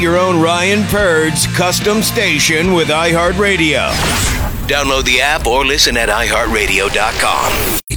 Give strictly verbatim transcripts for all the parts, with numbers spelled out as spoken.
Your own Ryan Purd's custom station with iHeartRadio. Download the app or listen at i heart radio dot com.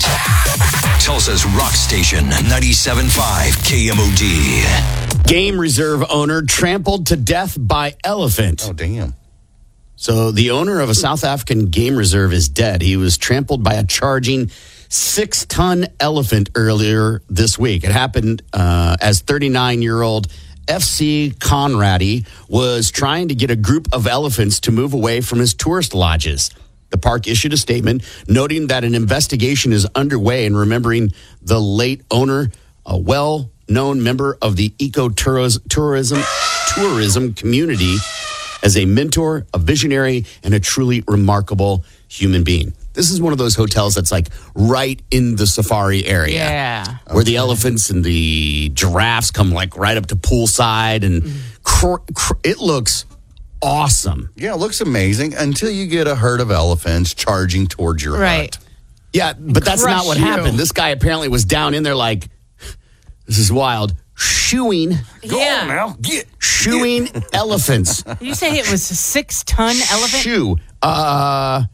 Tulsa's rock station, ninety-seven point five K M O D. Game reserve owner trampled to death by elephant. Oh, damn. So the owner of a South African game reserve is dead. He was trampled by a charging six-ton elephant earlier this week. It happened uh, as thirty-nine-year-old F C Conradi was trying to get a group of elephants to move away from his tourist lodges. The park issued a statement noting that an investigation is underway and remembering the late owner, a well-known member of the ecotourism tourism, tourism community, as a mentor, a visionary, and a truly remarkable human being. This is one of those hotels that's like right in the safari area. Yeah. Where okay. the elephants and the giraffes come like right up to poolside, and cr- cr- it looks awesome. Yeah, it looks amazing until you get a herd of elephants charging towards your right. hut. Yeah, but that's not what you. happened. This guy apparently was down in there like, this is wild, shooing. Go Yeah. on now. Get. Shooing elephants. Did you say it was a six-ton elephant? Shoe. Uh,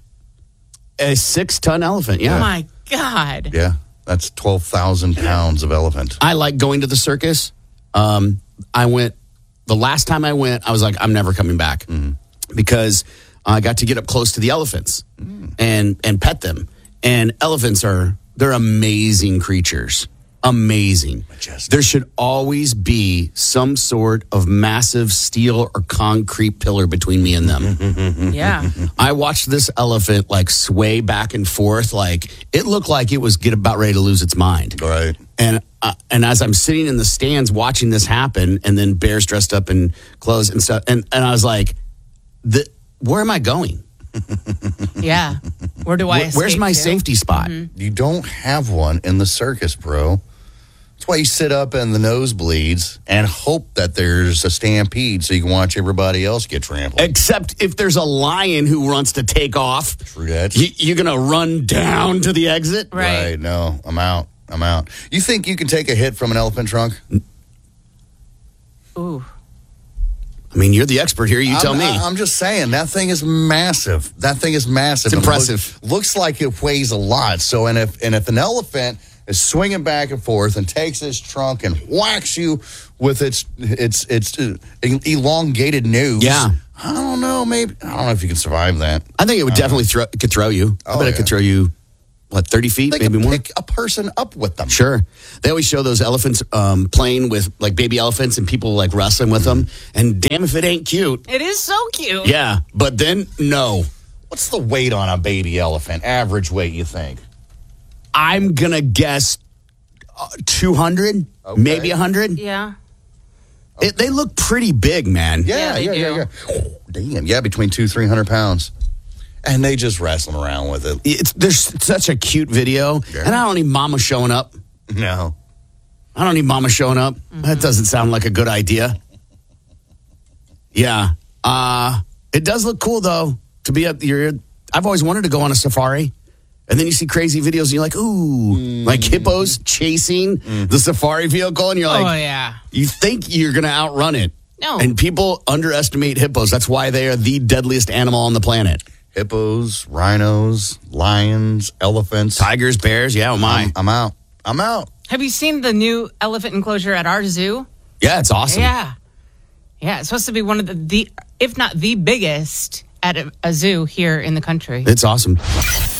a six-ton elephant, yeah. Oh, my God. Yeah, that's twelve thousand pounds of elephant. I like going to the circus. Um, I went, the last time I went, I was like, I'm never coming back. Mm. Because I got to get up close to the elephants mm. and, and pet them. And elephants are, they're amazing creatures. Amazing. Majestic. There should always be some sort of massive steel or concrete pillar between me and them. Yeah. I watched this elephant like sway back and forth. Like it looked like it was get about ready to lose its mind. Right. And uh, and as I'm sitting in the stands watching this happen, and then bears dressed up in clothes and stuff, and, and I was like, the, where am I going? Yeah. Where do I Where, Where's my to? safety spot? Mm-hmm. You don't have one in the circus, bro. That's why you sit up in the nosebleeds and hope that there's a stampede so you can watch everybody else get trampled. Except if there's a lion who wants to take off, True that. you, you're going to run down to the exit? Right. Right. No, I'm out. I'm out. You think you can take a hit from an elephant trunk? Ooh. I mean, you're the expert here. You tell I'm, me. I'm just saying, that thing is massive. That thing is massive. It's impressive. It look, looks like it weighs a lot. So, and if and if an elephant is swinging back and forth and takes its trunk and whacks you with its its its uh, elongated nose, Yeah. I don't know. Maybe I don't know if you can survive that. I think it would definitely throw, it could throw you. I Oh, bet it yeah. could throw you, what, thirty feet, They maybe can more? pick a person up with them. Sure. They always show those elephants um, playing with like baby elephants and people like wrestling with them. And damn if it ain't cute. It is so cute. Yeah. But then, no. What's the weight on a baby elephant? Average weight, you think? I'm going to guess uh, two hundred, Okay. maybe one hundred. Yeah. It, they look pretty big, man. Yeah, Yeah, yeah, they yeah, yeah. Damn, yeah, between two, three hundred pounds, and they just wrestling around with it. It's There's such a cute video. Yeah. And I don't need mama showing up. No, I don't need mama showing up. Mm-hmm. That doesn't sound like a good idea. Yeah. Uh, it does look cool, though, to be up here. I've always wanted to go on a safari. And then you see crazy videos, and you're like, ooh, mm. like hippos chasing mm. the safari vehicle. And you're like, oh, yeah. You think you're going to outrun it. No. And people underestimate hippos. That's why they are the deadliest animal on the planet. hippos, rhinos, lions, elephants, Tigers, bears. Yeah, oh my. I'm, I'm out. I'm out. Have you seen the new elephant enclosure at our zoo? Yeah, it's awesome. Yeah. Yeah, it's supposed to be one of the, the if not the biggest at a, a zoo here in the country. It's awesome.